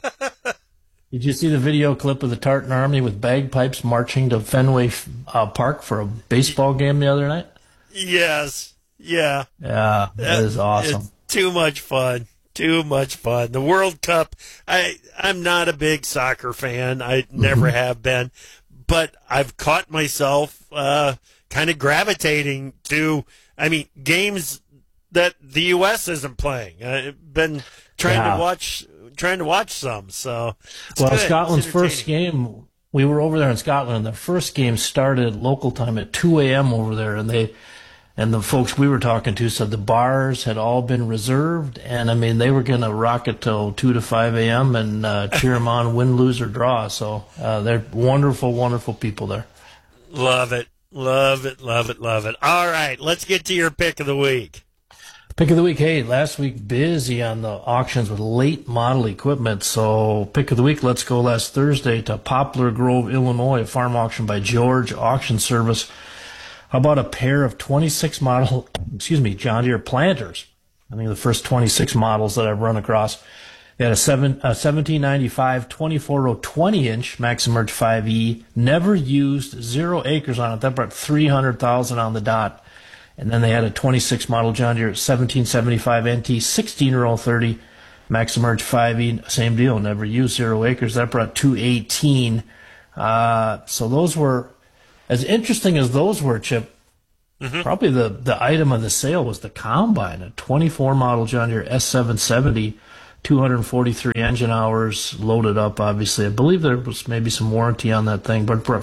Did you see the video clip of the Tartan Army with bagpipes marching to Fenway Park for a baseball game the other night? Yes. Yeah. Yeah, that is awesome. It's too much fun. Too much fun. The World Cup, I'm not a big soccer fan. I never have been. But I've caught myself kind of gravitating to, games that the U.S. isn't playing. I've been trying to watch some. So, well, Scotland's first game, we were over there in Scotland, and the first game started local time at 2 a.m. over there, and the folks we were talking to said the bars had all been reserved, and they were going to rock it till 2 to 5 a.m. and cheer them on, win, lose, or draw. So they're wonderful, wonderful people there. Love it. Love it. Love it. Love it. All right, let's get to your pick of the week. Pick of the week. Hey, last week busy on the auctions with late model equipment. So pick of the week, let's go last Thursday to Poplar Grove, Illinois, a farm auction by George Auction Service. How about a pair of 26 model, John Deere planters? I think the first 26 models that I've run across. They had a 1795 24-row 20-inch Maximerge 5E, never used, 0 acres on it. That brought $300,000 on the dot. And then they had a 26 model John Deere 1775 NT 16-row 30 Maximerge 5E, same deal, never used, 0 acres. That brought $218,000. So those were, as interesting as those were, Chip, probably the item of the sale was the Combine, a 24 model John Deere S770, 243 engine hours, loaded up, obviously. I believe there was maybe some warranty on that thing, but for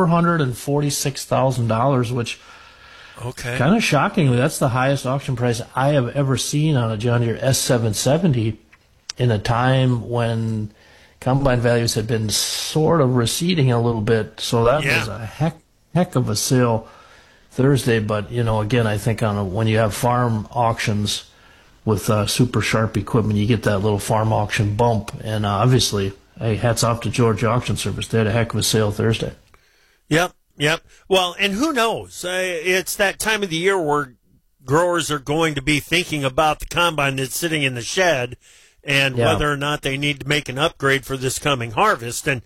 $446,000, which kind of shockingly, that's the highest auction price I have ever seen on a John Deere S770 in a time when combine values had been sort of receding a little bit. So that was a heck of a sale Thursday. But, again, I think when you have farm auctions with super sharp equipment, you get that little farm auction bump. And obviously, hey, hats off to Georgia Auction Service. They had a heck of a sale Thursday. Yep. Well, and who knows? It's that time of the year where growers are going to be thinking about the combine that's sitting in the shed and whether or not they need to make an upgrade for this coming harvest. And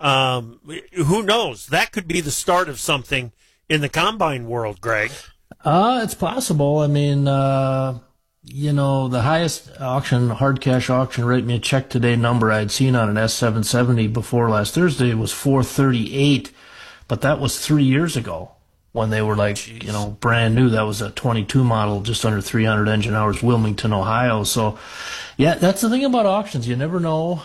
who knows? That could be the start of something in the combine world, Greg. It's possible. I mean, the highest auction, hard cash auction rate, me a check today number I'd seen on an S770 before last Thursday was $438, but that was 3 years ago when they were brand new. That was a 22 model, just under 300 engine hours, Wilmington, Ohio. So, yeah, that's the thing about auctions. You never know.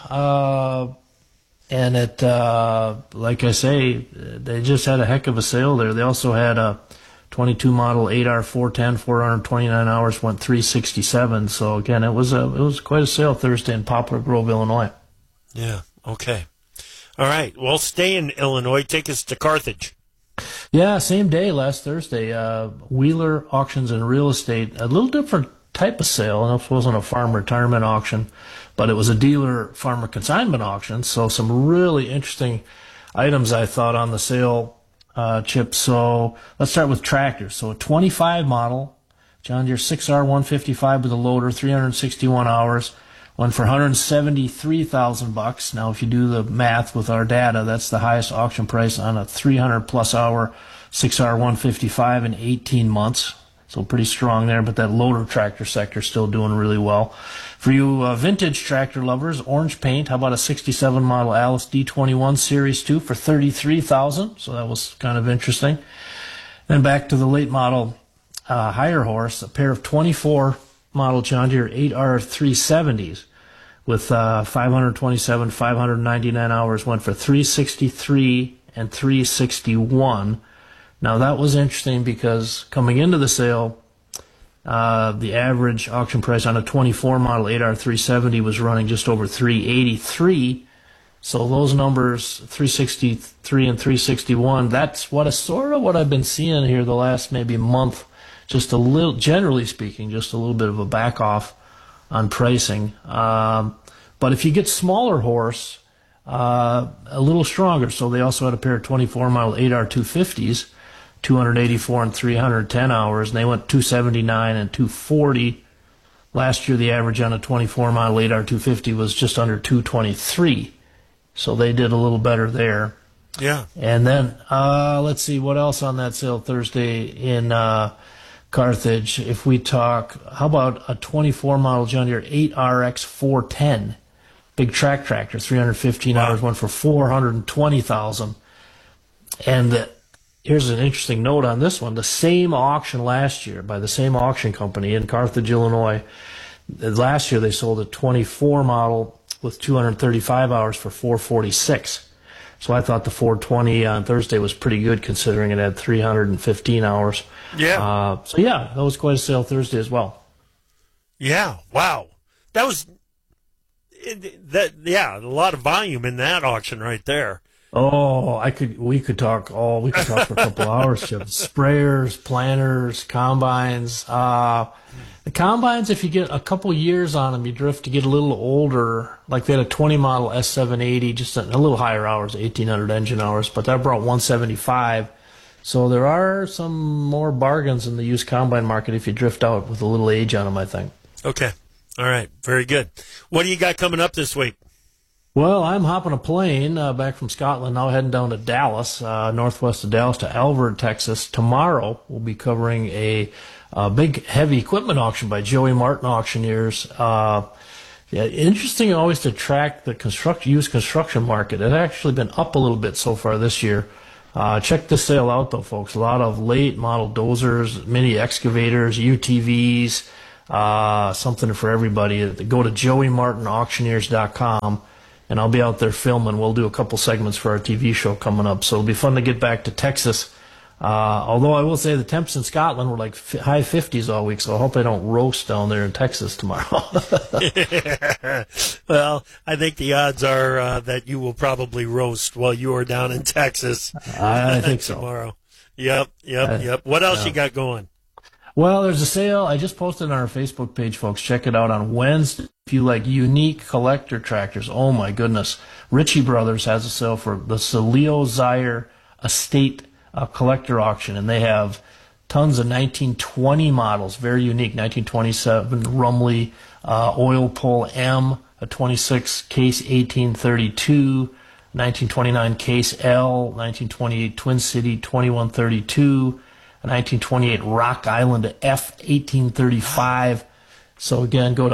And it, like I say, they just had a heck of a sale there. They also had a 22 model 8R 410, 429 hours, went 367. So again, it was quite a sale Thursday in Poplar Grove, Illinois. Yeah. Okay. All right. Well, stay in Illinois. Take us to Carthage. Yeah, same day last Thursday. Wheeler Auctions and Real Estate, a little different type of sale. And it wasn't a farm retirement auction, but it was a dealer farmer consignment auction. So some really interesting items I thought on the sale, Chip. So let's start with tractors. So a 25 model John Deere 6R 155 with a loader, 361 hours, went for $173,000. Now, if you do the math with our data, that's the highest auction price on a 300-plus hour 6R 155 in 18 months. So pretty strong there, but that loader tractor sector still doing really well. For you vintage tractor lovers, orange paint, how about a 67 model Alice D21 Series 2 for $33,000? So that was kind of interesting. Then back to the late model higher horse, a pair of 24 model John Deere 8R 370s with 527, 599 hours, went for $363 and $361. Now, that was interesting because coming into the sale, the average auction price on a 24 model 8R 370 was running just over $383. So those numbers, $363 and $361, that's sort of what I've been seeing here the last maybe month. Just a little, generally speaking, just a little bit of a back off on pricing. But if you get smaller horse, a little stronger. So they also had a pair of 24 model 8R 250s. 284 and 310 hours, and they went 279 and 240. Last year, the average on a 24 model 8R 250 was just under 223, so they did a little better there. Yeah. And then let's see what else on that sale Thursday in Carthage. If we talk, how about a 24 model John Deere 8RX 410, big tractor, 315 hours, went for $420,000, and here's an interesting note on this one. The same auction last year by the same auction company in Carthage, Illinois. Last year they sold a 24 model with 235 hours for $446. So I thought the 420 on Thursday was pretty good considering it had 315 hours. Yeah. That was quite a sale Thursday as well. Yeah. Wow. That was a lot of volume in that auction right there. Oh, we could talk for a couple of hours. Sprayers, planters, combines. The combines, if you get a couple years on them, you drift to get a little older. Like they had a 20 model S780, just a little higher hours, 1,800 engine hours, but that brought 175. So there are some more bargains in the used combine market if you drift out with a little age on them, I think. Okay. All right. Very good. What do you got coming up this week? Well, I'm hopping a plane back from Scotland, now heading down to Dallas, northwest of Dallas, to Alvord, Texas. Tomorrow, we'll be covering a big, heavy equipment auction by Joey Martin Auctioneers. Yeah, interesting always to track the used construction market. It's actually been up a little bit so far this year. Check this sale out, though, folks. A lot of late model dozers, mini excavators, UTVs, something for everybody. Go to joeymartinauctioneers.com, and I'll be out there filming. We'll do a couple segments for our TV show coming up, so it'll be fun to get back to Texas. Although I will say the temps in Scotland were like high 50s all week, so I hope I don't roast down there in Texas tomorrow. Well, I think the odds are that you will probably roast while you are down in Texas. I think so. Tomorrow. Yep. What else you got going? Well, there's a sale. I just posted on our Facebook page, folks. Check it out on Wednesday. If you like unique collector tractors, oh my goodness. Ritchie Brothers has a sale for the Celio Zaire Estate collector auction, and they have tons of 1920 models, very unique. 1927 Rumley oil pull M, a 26 case 1832, 1929 case L, 1928 Twin City 2132, a 1928 Rock Island F 1835. So again, go to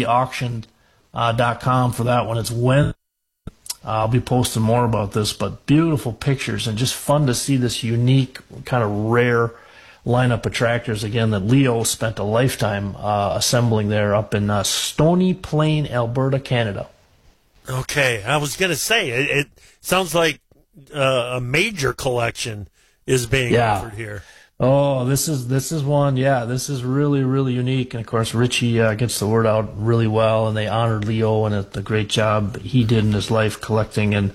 rbauction.com for that one. It's Wednesday. I'll be posting more about this, but beautiful pictures and just fun to see this unique, kind of rare lineup of tractors, again, that Leo spent a lifetime assembling there up in Stony Plain, Alberta, Canada. Okay, I was going to say, it sounds like a major collection is being offered here. Oh, this is one. Yeah, this is really, really unique. And of course, Ritchie gets the word out really well, and they honored Leo and the great job he did in his life collecting. And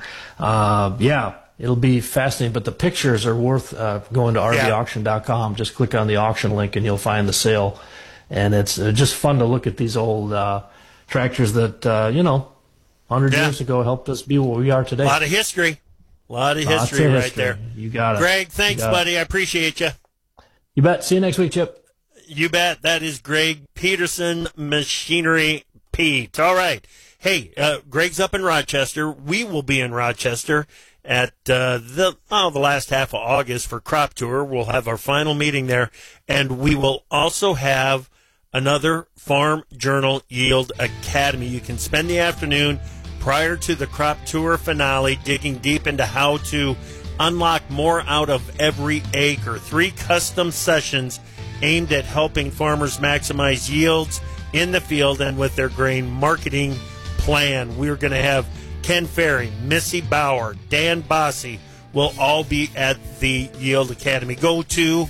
it'll be fascinating. But the pictures are worth going to rbauction.com. Just click on the auction link, and you'll find the sale. And it's just fun to look at these old tractors that 100 years ago helped us be what we are today. A lot of history. Right there. You got it. Greg, thanks, buddy. I appreciate you. You bet. See you next week, Chip. You bet. That is Greg Peterson, Machinery Pete. All right. Hey, Greg's up in Rochester. We will be in Rochester at the last half of August for Crop Tour. We'll have our final meeting there, and we will also have another Farm Journal Yield Academy. You can spend the afternoon prior to the Crop Tour finale digging deep into how to unlock more out of every acre. 3 custom sessions aimed at helping farmers maximize yields in the field and with their grain marketing plan. We're going to have Ken Ferry, Missy Bauer, Dan Bossy will all be at the Yield Academy. Go to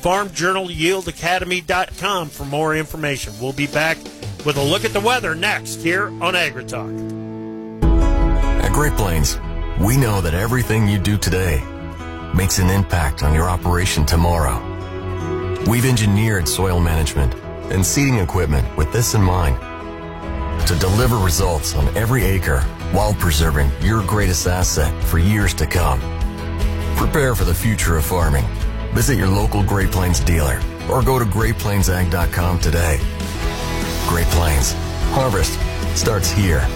farmjournalyieldacademy.com for more information. We'll be back with a look at the weather next here on AgriTalk. At Great Plains, we know that everything you do today makes an impact on your operation tomorrow. We've engineered soil management and seeding equipment with this in mind, to deliver results on every acre while preserving your greatest asset for years to come. Prepare for the future of farming. Visit your local Great Plains dealer or go to GreatPlainsAg.com today. Great Plains. Harvest starts here.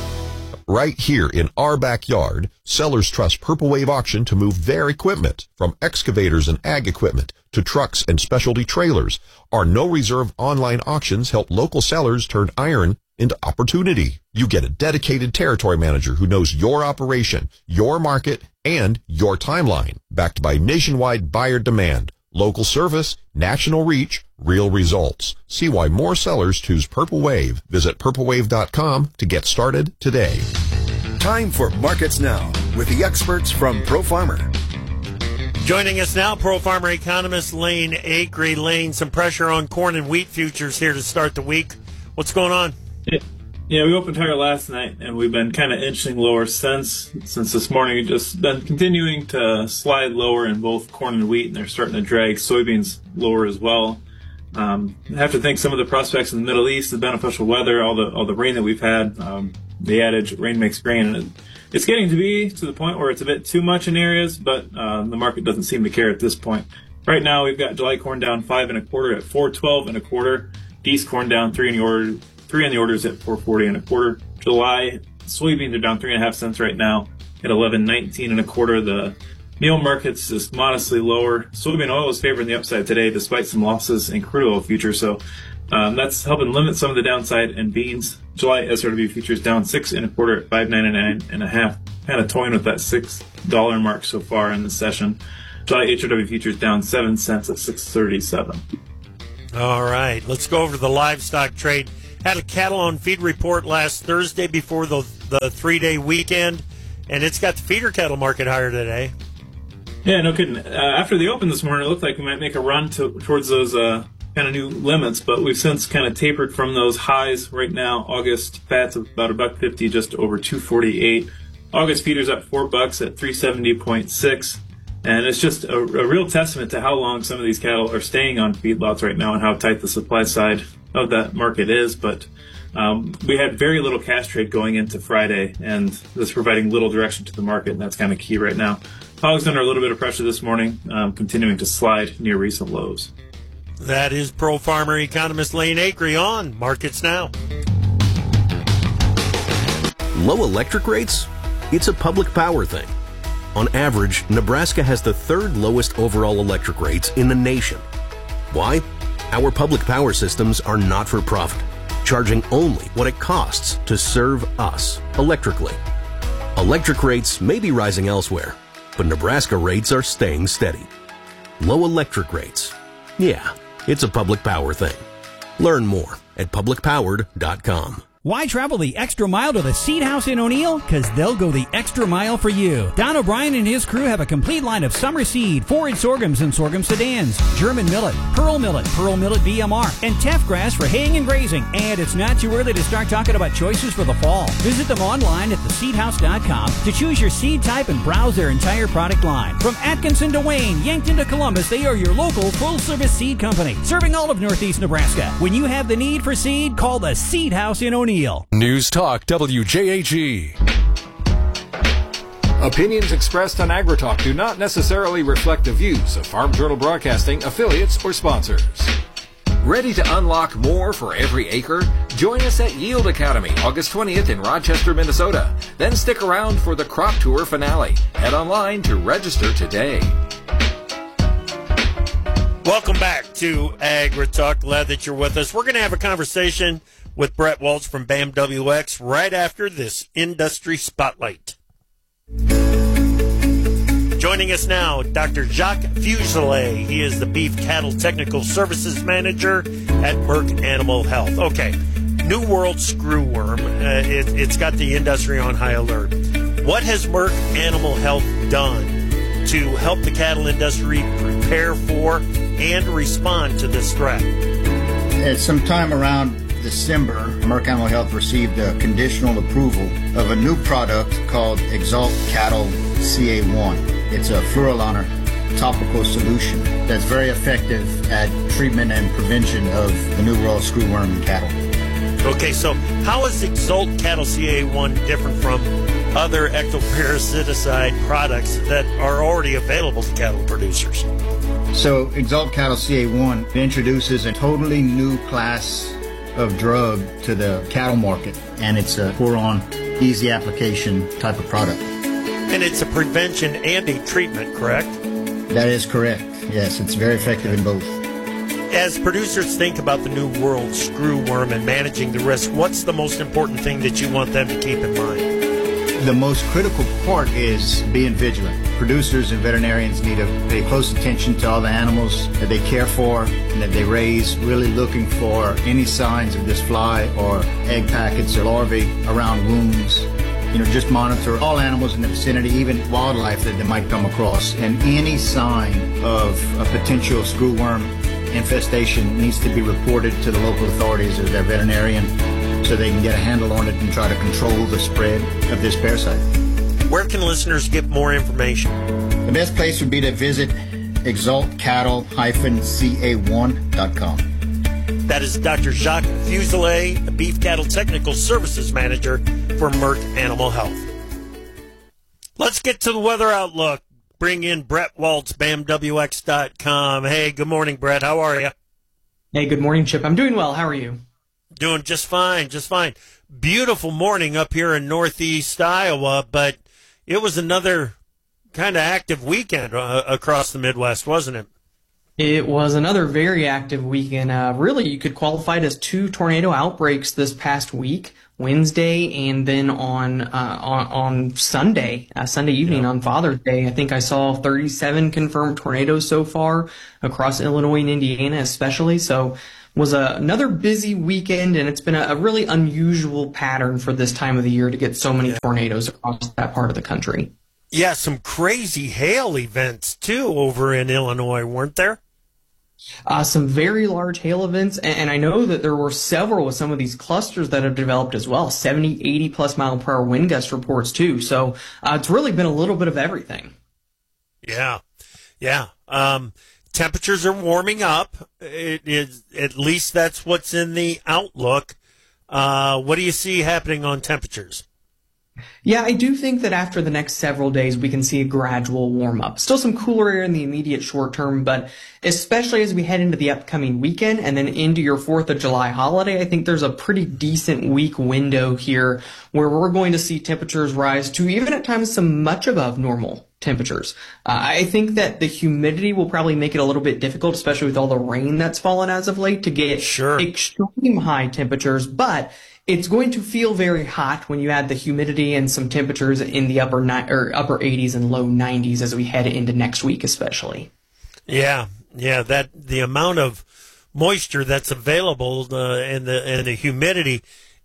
Right here in our backyard, sellers trust Purple Wave Auction to move their equipment, from excavators and ag equipment to trucks and specialty trailers. Our no-reserve online auctions help local sellers turn iron into opportunity. You get a dedicated territory manager who knows your operation, your market, and your timeline, backed by nationwide buyer demand, local service, national reach, real results. See why more sellers choose Purple Wave. Visit purplewave.com to get started today. Time for Markets Now with the experts from Pro Farmer. Joining us now, Pro Farmer economist Lane Acree. Lane, some pressure on corn and wheat futures here to start the week. What's going on? Yeah, we opened higher last night, and we've been kind of inching lower since this morning. We've just been continuing to slide lower in both corn and wheat, and they're starting to drag soybeans lower as well. I have to thank some of the prospects in the Middle East, the beneficial weather, all the rain that we've had, the adage, rain makes grain, and it's getting to be to the point where it's a bit too much in areas, but the market doesn't seem to care at this point. Right now, we've got July corn down 5 1/4 at 4.12 1/4. East corn down 3 on the orders at 4.40 1/4. July soybeans are down 3.5 cents right now at 11.19 1/4. The meal market's just modestly lower. Soybean oil is favoring the upside today, despite some losses in crude oil futures. So that's helping limit some of the downside. And beans July SRW futures down 6 1/4 at 599.5, kind of toying with that $6 mark so far in the session. July HRW futures down 7 cents at 637. All right, let's go over to the livestock trade. Had a cattle on feed report last Thursday before the 3-day weekend, and it's got the feeder cattle market higher today. Yeah, no kidding. After the open this morning, it looked like we might make a run towards those kind of new limits, but we've since kind of tapered from those highs. Right now, August fats of about $1.50, just over 248. August feeders up $4 at 370.6. And it's just a real testament to how long some of these cattle are staying on feedlots right now and how tight the supply side of that market is. But we had very little cash trade going into Friday, and this providing little direction to the market, and that's kind of key right now. Hogs under a little bit of pressure this morning, continuing to slide near recent lows. That is Pro Farmer economist Lane Acree on Markets Now. Low electric rates? It's a public power thing. On average, Nebraska has the third lowest overall electric rates in the nation. Why? Our public power systems are not for profit, charging only what it costs to serve us electrically. Electric rates may be rising elsewhere, but Nebraska rates are staying steady. Low electric rates. Yeah, it's a public power thing. Learn more at publicpowered.com. Why travel the extra mile to the Seed House in O'Neill? Because they'll go the extra mile for you. Don O'Brien and his crew have a complete line of summer seed, forage sorghums and sorghum sedans, German millet, Pearl millet BMR, and teff grass for haying and grazing. And it's not too early to start talking about choices for the fall. Visit them online at theseedhouse.com to choose your seed type and browse their entire product line. From Atkinson to Wayne, Yankton to Columbus, they are your local full-service seed company, serving all of Northeast Nebraska. When you have the need for seed, call the Seed House in O'Neill. News Talk WJAG. Opinions expressed on AgriTalk do not necessarily reflect the views of Farm Journal Broadcasting, affiliates, or sponsors. Ready to unlock more for every acre? Join us at Yield Academy, August 20th in Rochester, Minnesota. Then stick around for the Crop Tour finale. Head online to register today. Welcome back to AgriTalk. Glad that you're with us. We're going to have a conversation with Brett Waltz from BAM-WX right after this industry spotlight. Joining us now, Dr. Jacques Fuselier. He is the Beef Cattle Technical Services Manager at Merck Animal Health. Okay, New World screwworm. It's got the industry on high alert. What has Merck Animal Health done to help the cattle industry prepare for and respond to this threat? At some time around December, Merck Animal Health received a conditional approval of a new product called Exalt Cattle CA1. It's a fluoroliner topical solution that's very effective at treatment and prevention of the New World screwworm in cattle. Okay, so how is Exalt Cattle CA1 different from other ectoparasiticide products that are already available to cattle producers? So Exalt Cattle CA1 introduces a totally new class of drug to the cattle market, and it's a pour-on, easy application type of product. And it's a prevention and a treatment, correct? That is correct. Yes, it's very effective in both. As producers think about the New World screwworm and managing the risk, what's the most important thing that you want them to keep in mind? The most critical part is being vigilant. Producers and veterinarians need to pay close attention to all the animals that they care for and that they raise, really looking for any signs of this fly or egg packets or larvae around wounds. Just monitor all animals in the vicinity, even wildlife that they might come across. And any sign of a potential screwworm infestation needs to be reported to the local authorities or their veterinarian so they can get a handle on it and try to control the spread of this parasite. Where can listeners get more information? The best place would be to visit exaltcattle-ca1.com. That is Dr. Jacques Fuselier, the Beef Cattle Technical Services Manager for Merck Animal Health. Let's get to the weather outlook. Bring in Brett Waltz, BAMWX.com. Hey, good morning, Brett. How are you? Hey, good morning, Chip. I'm doing well. How are you? Doing just fine, just fine. Beautiful morning up here in northeast Iowa, but it was another kind of active weekend across the Midwest, wasn't it? It was another very active weekend. Really, you could qualify it as 2 tornado outbreaks this past week. Wednesday, and then on Sunday evening, on Father's Day. I think I saw 37 confirmed tornadoes so far across Illinois and Indiana, especially. So was another busy weekend, and it's been a really unusual pattern for this time of the year to get so many tornadoes across that part of the country. Yeah, some crazy hail events too over in Illinois, weren't there? Some very large hail events, and I know that there were several with some of these clusters that have developed as well, 70, 80 plus mile per hour wind gust reports too. So it's really been a little bit of everything. Yeah. Temperatures are warming up. It is, at least that's what's in the outlook. What do you see happening on temperatures? Yeah, I do think that after the next several days, we can see a gradual warm up. Still some cooler air in the immediate short term, but especially as we head into the upcoming weekend and then into your 4th of July holiday, I think there's a pretty decent week window here where we're going to see temperatures rise to even at times some much above normal temperatures. I think that the humidity will probably make it a little bit difficult, especially with all the rain that's fallen as of late, to get extreme high temperatures, but it's going to feel very hot when you add the humidity and some temperatures in the upper 80s and low 90s as we head into next week, especially. Yeah, that the amount of moisture that's available and the humidity,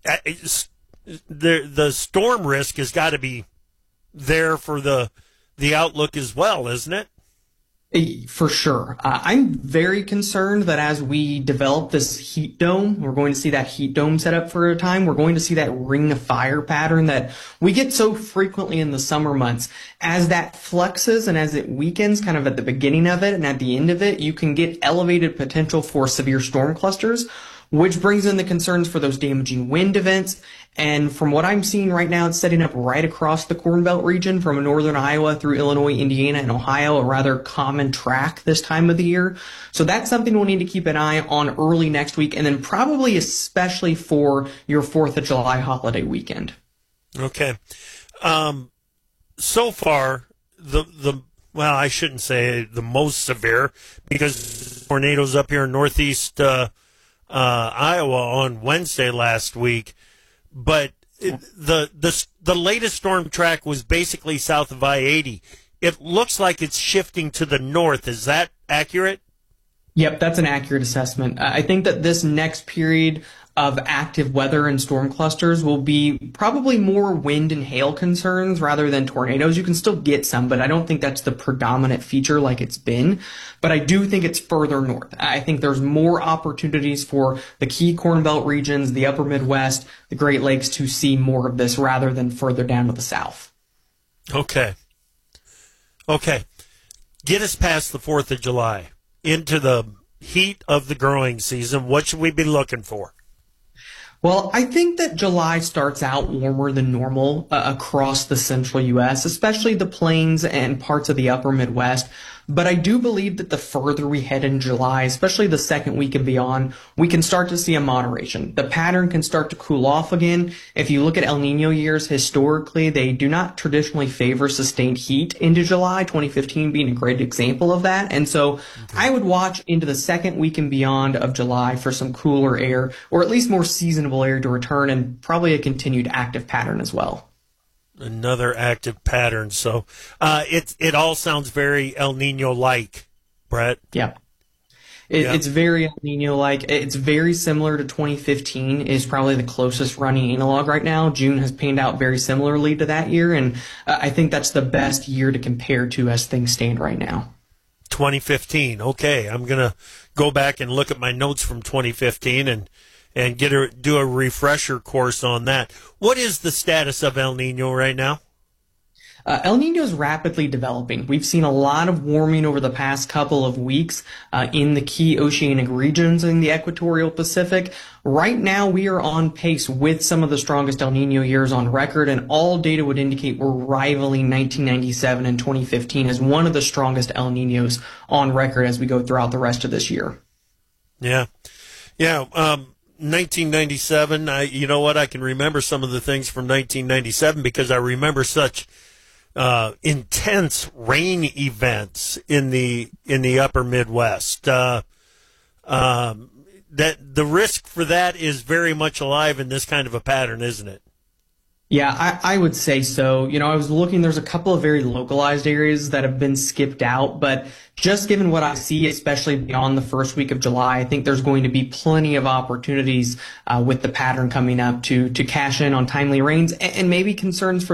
the storm risk has got to be there for the outlook as well, isn't it? For sure. I'm very concerned that as we develop this heat dome, we're going to see that heat dome set up for a time. We're going to see that ring of fire pattern that we get so frequently in the summer months. As that fluxes and as it weakens kind of at the beginning of it and at the end of it, you can get elevated potential for severe storm clusters, which brings in the concerns for those damaging wind events. And from what I'm seeing right now, it's setting up right across the Corn Belt region from northern Iowa through Illinois, Indiana, and Ohio, a rather common track this time of the year. So that's something we'll need to keep an eye on early next week, and then probably especially for your 4th of July holiday weekend. Okay. So far, well, I shouldn't say the most severe, because tornadoes up here in northeast Iowa on Wednesday last week. But the latest storm track was basically south of I-80. It looks like it's shifting to the north. Is that accurate? Yep, that's an accurate assessment. I think that this next period of active weather and storm clusters will be probably more wind and hail concerns rather than tornadoes. You can still get some, but I don't think that's the predominant feature like it's been. But I do think it's further north. I think there's more opportunities for the key Corn Belt regions, the upper Midwest, the Great Lakes to see more of this rather than further down to the south. Okay. Get us past the 4th of July into the heat of the growing season. What should we be looking for? Well, I think that July starts out warmer than normal across the central U.S., especially the plains and parts of the upper Midwest. But I do believe that the further we head in July, especially the second week and beyond, we can start to see a moderation. The pattern can start to cool off again. If you look at El Nino years historically, they do not traditionally favor sustained heat into July, 2015 being a great example of that. And so I would watch into the second week and beyond of July for some cooler air, or at least more seasonable air to return, and probably a continued active pattern as well. Another active pattern. So it all sounds very El Nino-like, Brett. Yeah. It's very El Nino-like. It's very similar to 2015 is probably the closest running analog right now. June has panned out very similarly to that year, and I think that's the best year to compare to as things stand right now. 2015. Okay, I'm going to go back and look at my notes from 2015 and do a refresher course on that. What is the status of El Nino right now? El Nino is rapidly developing. We've seen a lot of warming over the past couple of weeks in the key oceanic regions in the equatorial Pacific. Right now, we are on pace with some of the strongest El Nino years on record, and all data would indicate we're rivaling 1997 and 2015 as one of the strongest El Ninos on record as we go throughout the rest of this year. Yeah. 1997, you know what? I can remember some of the things from 1997 because I remember such intense rain events in the upper Midwest. that the risk for that is very much alive in this kind of a pattern, isn't it? Yeah, I would say so. I was looking, there's a couple of very localized areas that have been skipped out, but just given what I see, especially beyond the first week of July, I think there's going to be plenty of opportunities with the pattern coming up to cash in on timely rains and maybe concerns for